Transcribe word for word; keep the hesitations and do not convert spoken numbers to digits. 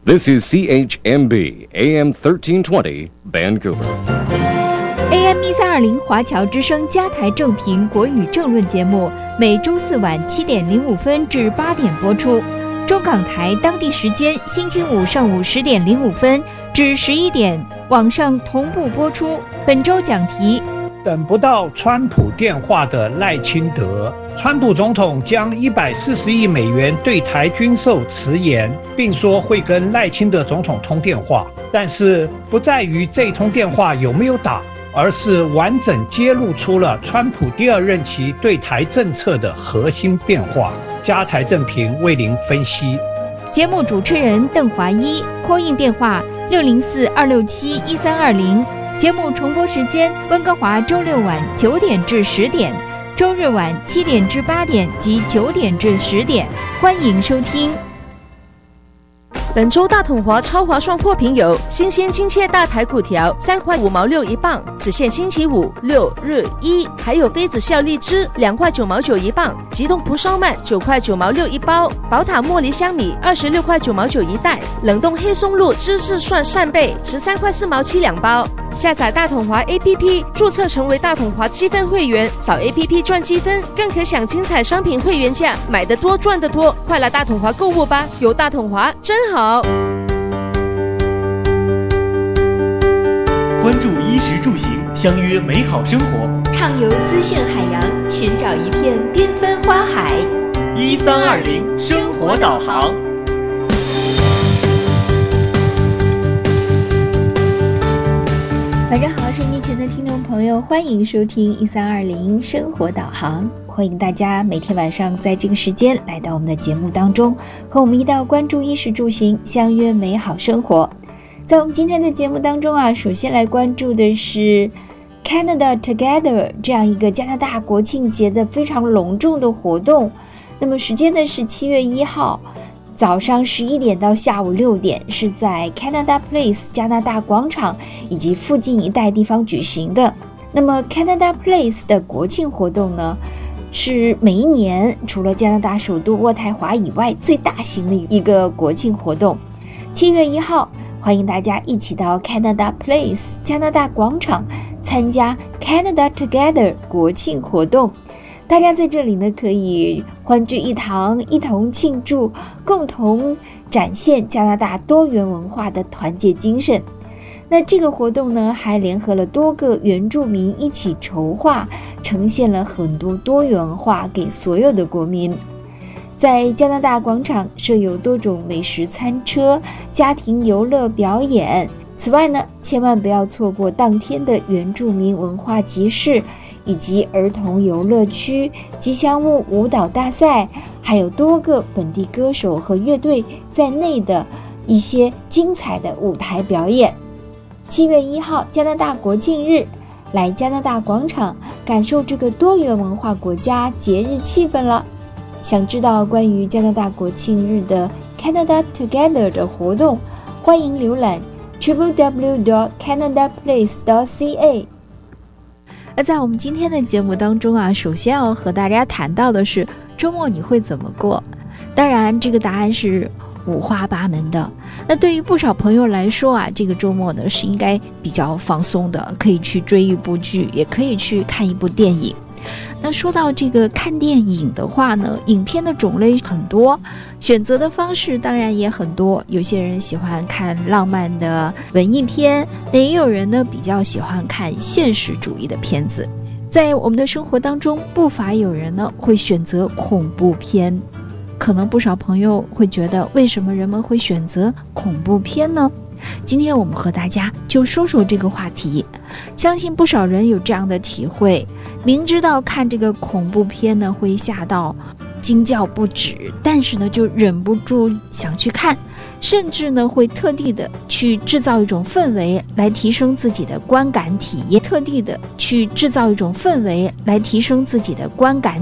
This is C H M B A M thirteen twenty Vancouver。A M 一三二零华侨之声加台正评国语政论节目，每周四晚七点零五分至八点播出。中港台当地时间星期五上午十点零五分至十一点，网上同步播出。本周讲题： 等不到川普电话的赖清德。川普总统将一百四十亿美元对台军售迟延，并说会跟赖清德总统通电话，但是不在于这通电话有没有打，而是完整揭露出了川普第二任期对台政策的核心变化。加台正评为您分析。 节目主持人邓华一 call in 电话六零四二六七一三二零。节目重播时间：温哥华周六晚九点至十点，周日晚七点至八点及九点至十点。欢迎收听。 本周大统华超划算货品有新鲜亲切大台骨条三块五毛六一磅，只限星期五、六、日、一，还有妃子笑荔枝两块九毛九一磅，急冻蒲烧鳗九块九毛六一包，宝塔茉莉香米二十六块九毛九一袋，冷冻黑松露芝士蒜扇贝十三块四毛七两包。下载大统华 A P P， 注册成为大统华积分会员，扫 A P P 赚积分，更可享精彩商品会员价，买得多赚得多。快来大统华购物吧，有大统华真好。 关注衣食住行，相约美好生活， 畅游资讯海洋，寻找一片缤纷花海。 一三二零生活导航。 晚上好，收音前的听众朋友，欢迎收听一三二零生活导航。欢迎大家每天晚上在这个时间来到我们的节目当中，和我们一道关注衣食住行，相约美好生活。在我们今天的节目当中啊，首先来关注的是 Canada Together 这样一个加拿大国庆节的非常隆重的活动。那么时间呢是七月一号早上十一点到下午六点，是在 Canada Place 加拿大广场以及附近一带地方举行的。那么 Canada Place 的国庆活动呢，是每一年除了加拿大首都渥太华以外最大型的一个国庆活动。七月一号，欢迎大家一起到 Canada Place 加拿大广场参加 Canada Together 国庆活动。大家在这里呢可以欢聚一堂，一同庆祝，共同展现加拿大多元文化的团结精神。那这个活动呢还联合了多个原住民一起筹划，呈现了很多多元文化给所有的国民。在加拿大广场设有多种美食餐车、家庭游乐表演。此外呢，千万不要错过当天的原住民文化集市，以及儿童游乐区、吉祥物舞蹈大赛，还有多个本地歌手和乐队在内的一些精彩的舞台表演。七月一号，加拿大国庆日，来加拿大广场感受这个多元文化国家节日气氛了。想知道关于加拿大国庆日的 Canada Together 的活动，欢迎浏览 double-u double-u double-u dot canada place dot c a。 而在我们今天的节目当中啊，首先要和大家谈到的是周末你会怎么过。当然这个答案是五花八门的。那对于不少朋友来说啊，这个周末呢是应该比较放松的，可以去追一部剧，也可以去看一部电影。那说到这个看电影的话呢，影片的种类很多，选择的方式当然也很多。有些人喜欢看浪漫的文艺片，那也有人呢比较喜欢看现实主义的片子。在我们的生活当中，不乏有人呢会选择恐怖片。可能不少朋友会觉得，为什么人们会选择恐怖片呢？今天我们和大家就说说这个话题。相信不少人有这样的体会，明知道看这个恐怖片呢会吓到惊叫不止，但是呢就忍不住想去看，甚至呢会特地的去制造一种氛围来提升自己的观感体验，特地的去制造一种氛围来提升自己的观感